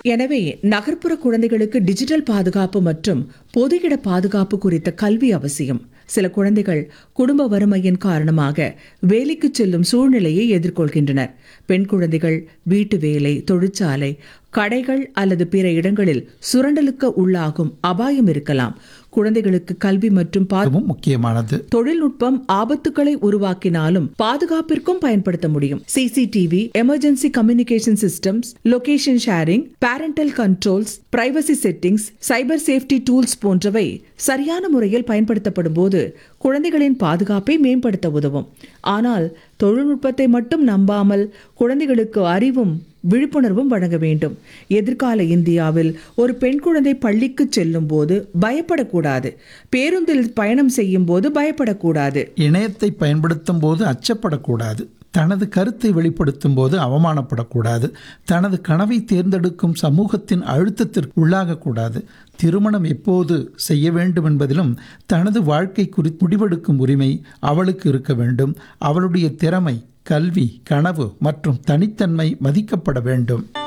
எனவே நகர்ப்புற குழந்தைகளுக்கு டிஜிட்டல் பாதுகாப்பு மற்றும் பொது இட பாதுகாப்பு குறித்த கல்வி அவசியம். சில குழந்தைகள் குடும்ப வறுமையின் காரணமாக வேலைக்கு செல்லும் சூழ்நிலையை எதிர்கொள்கின்றனர். பெண் குழந்தைகள் வீட்டு வேலை, தொழிற்சாலை, கடைகள் அல்லது பிற இடங்களில் சுரண்டலுக்கு உள்ளாகும் அபாயம் இருக்கலாம். குழந்தைகளுக்கு கல்வி மற்றும் முக்கியமானது. தொழில்நுட்பம் ஆபத்துக்களை உருவாக்கினாலும் பாதுகாப்பிற்கும் பயன்படுத்த முடியும். CCTV, emergency communication systems, location sharing, parental controls, privacy settings, சைபர் சேஃப்டி டூல்ஸ் போன்றவை சரியான முறையில் பயன்படுத்தப்படும் போது குழந்தைகளின் பாதுகாப்பை மேம்படுத்த உதவும். ஆனால் தொழில்நுட்பத்தை மட்டும் நம்பாமல் குழந்தைகளுக்கு அறிவும் விழிப்புணர்வும் வழங்க வேண்டும். எதிர்கால இந்தியாவில் ஒரு பெண் குழந்தை பள்ளிக்கு செல்லும் போது பயப்படக்கூடாது. பேருந்தில் பயணம் செய்யும் போது பயப்படக்கூடாது. இணையத்தை பயன்படுத்தும் போது அச்சப்படக்கூடாது. தனது கருத்தை வெளிப்படுத்தும் போது அவமானப்படக்கூடாது. தனது கனவை தேர்ந்தெடுக்கும் சமூகத்தின் அழுத்தத்திற்கு உள்ளாகக்கூடாது. திருமணம் எப்போது செய்ய வேண்டும் என்பதிலும் தனது வாழ்க்கை குறித்து முடிவெடுக்கும் உரிமை அவளுக்கு இருக்க வேண்டும். அவளுடைய திறமை, கல்வி, கனவு மற்றும் தனித்தன்மை மதிக்கப்பட வேண்டும்.